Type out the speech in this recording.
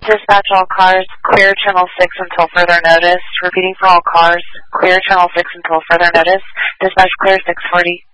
Dispatch all cars, clear channel 6 until further notice. Repeating for all cars, clear channel 6 until further notice. Dispatch clear 640.